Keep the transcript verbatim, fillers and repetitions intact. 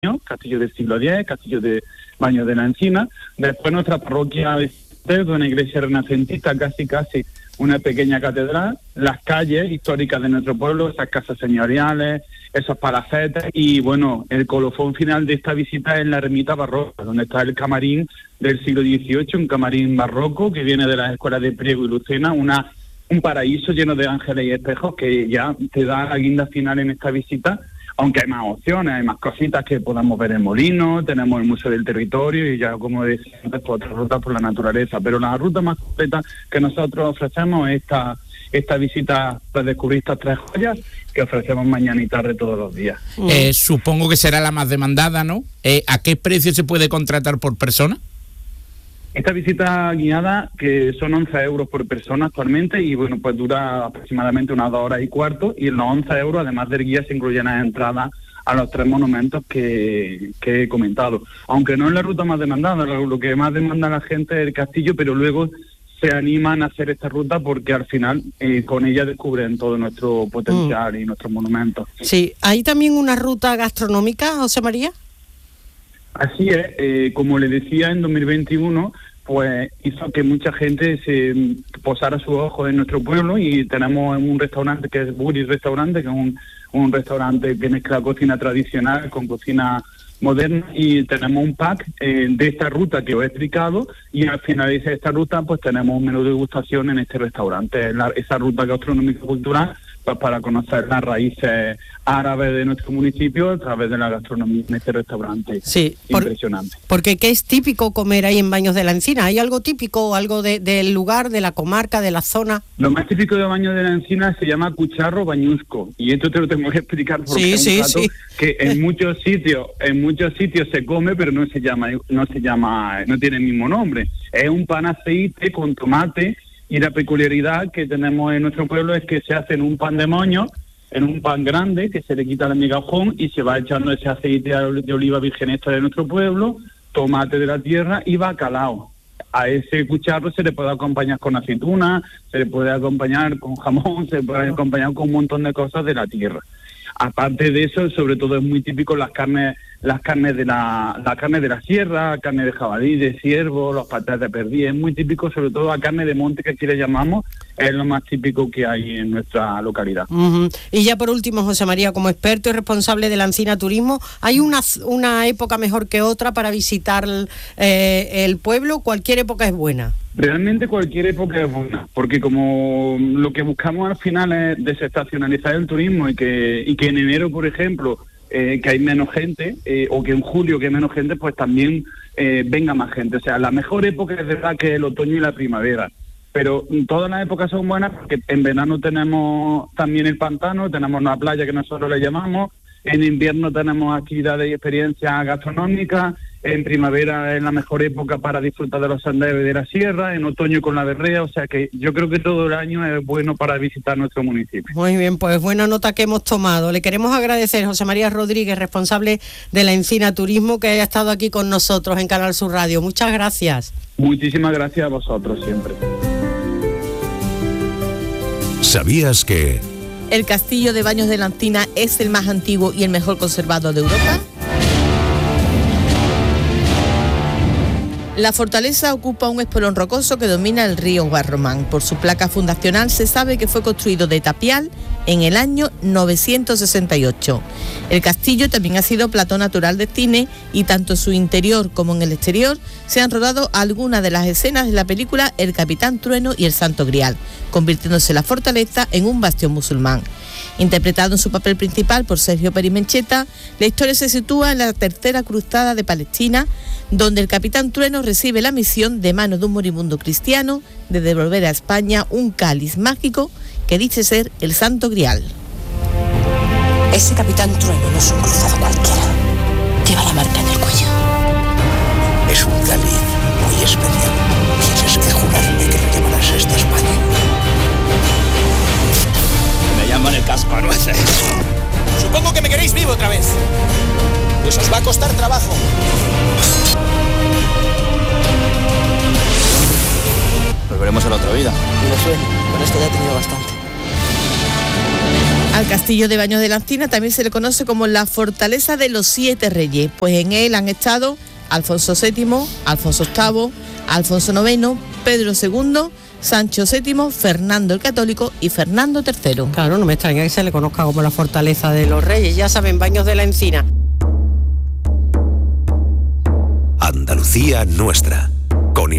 castillo del siglo diez, castillo de Baños de la Encina. Después nuestra parroquia de una iglesia renacentista, casi casi una pequeña catedral, las calles históricas de nuestro pueblo, esas casas señoriales, esos palacetes, y bueno, el colofón final de esta visita es la ermita barroca, donde está el camarín del siglo dieciocho, un camarín barroco que viene de las escuelas de Priego y Lucena, una un paraíso lleno de ángeles y espejos que ya te da la guinda final en esta visita, aunque hay más opciones, hay más cositas que podamos ver en Molino, tenemos el Museo del Territorio y ya, como decía antes, pues, otras rutas por la naturaleza, pero la ruta más completa que nosotros ofrecemos es esta, esta visita para descubrir estas tres joyas que ofrecemos mañana y tarde todos los días. Eh, supongo que será la más demandada, ¿no? Eh, ¿A qué precio se puede contratar por persona? Esta visita guiada, que son once euros por persona actualmente, y bueno, pues dura aproximadamente unas dos horas y cuarto, y en los once euros, además del guía, se incluyen las entradas a los tres monumentos que, que he comentado. Aunque no es la ruta más demandada, lo, lo que más demanda la gente es el castillo, pero luego se animan a hacer esta ruta porque al final eh, con ella descubren todo nuestro potencial mm. y nuestros monumentos. Sí, ¿hay también una ruta gastronómica, José María? Así es, eh, como le decía, en dos mil veintiuno pues hizo que mucha gente se posara sus ojos en nuestro pueblo, y tenemos un restaurante que es Buri Restaurante, que es un, un restaurante que mezcla cocina tradicional con cocina moderna, y tenemos un pack eh, de esta ruta que os he explicado, y al finalizar esta ruta pues tenemos un menú de degustación en este restaurante, la, esa ruta gastronómica cultural, pues para conocer las raíces árabes de nuestro municipio a través de la gastronomía en este restaurante. Sí, impresionante. Por, porque ¿qué es típico comer ahí en Baños de la Encina? ¿Hay algo típico, algo de, del lugar, de la comarca, de la zona? Lo más típico de Baños de la Encina se llama cucharro bañusco, y esto te lo tengo que explicar porque sí, es un sí, plato sí. que en muchos sitios, en muchos sitios se come, pero no se llama, no se llama, no tiene el mismo nombre. Es un pan aceite con tomate. Y la peculiaridad que tenemos en nuestro pueblo es que se hace en un pan de moño, en un pan grande, que se le quita el migajón y se va echando ese aceite de oliva virgen extra de nuestro pueblo, tomate de la tierra y bacalao. A ese cucharro se le puede acompañar con aceituna, se le puede acompañar con jamón, se le puede acompañar con un montón de cosas de la tierra. Aparte de eso, sobre todo es muy típico las carnes, las carnes de la, la carne de la sierra, carne de jabalí, de ciervo, los patés de perdiz, es muy típico, sobre todo la carne de monte, que aquí le llamamos, es lo más típico que hay en nuestra localidad. Uh-huh. Y ya por último, José María, como experto y responsable de la Encina Turismo, ¿hay una, una época mejor que otra para visitar eh, el pueblo? ¿Cualquier época es buena? Realmente cualquier época es buena, porque como lo que buscamos al final es desestacionalizar el turismo y que y que en enero, por ejemplo, eh, que hay menos gente, eh, o que en julio que hay menos gente, pues también eh, venga más gente. O sea, la mejor época es verdad que es el otoño y la primavera, pero todas las épocas son buenas porque en verano tenemos también el pantano, tenemos la playa que nosotros le llamamos, en invierno tenemos actividades y experiencias gastronómicas, en primavera es la mejor época para disfrutar de los senderos y de la sierra, en otoño con la berrea, o sea que yo creo que todo el año es bueno para visitar nuestro municipio. Muy bien, pues buena nota que hemos tomado. Le queremos agradecer, José María Rodríguez, responsable de la Encina Turismo, que haya estado aquí con nosotros en Canal Sur Radio. Muchas gracias. Muchísimas gracias a vosotros siempre. ¿Sabías que el castillo de Baños de la Encina es el más antiguo y el mejor conservado de Europa? La fortaleza ocupa un espolón rocoso que domina el río Guarromán. Por su placa fundacional se sabe que fue construido de tapial en el año novecientos sesenta y ocho. El castillo también ha sido plató natural de cine y tanto en su interior como en el exterior se han rodado algunas de las escenas de la película El Capitán Trueno y el Santo Grial, convirtiéndose la fortaleza en un bastión musulmán. Interpretado en su papel principal por Sergio Perimencheta, la historia se sitúa en la Tercera Cruzada de Palestina, donde el Capitán Trueno recibe la misión de manos de un moribundo cristiano de devolver a España un cáliz mágico que dice ser el Santo Grial. Ese Capitán Trueno no es un cruzado cualquiera. Lleva la marca en el cuello. Es un cáliz muy especial. Tienes que jurarme que lo llevarás hasta España. Me llaman el cascanueces. Supongo que me queréis vivo otra vez. Pues os va a costar trabajo. Volveremos a la otra vida. Lo sueño, con esto ya he tenido bastante. Al castillo de Baños de la Encina también se le conoce como la Fortaleza de los Siete Reyes, pues en él han estado Alfonso séptimo, Alfonso octavo, Alfonso noveno, Pedro segundo, Sancho séptimo, Fernando el Católico y Fernando tercero. Claro, no me extraña que se le conozca como la Fortaleza de los Reyes. Ya saben, Baños de la Encina. Andalucía nuestra.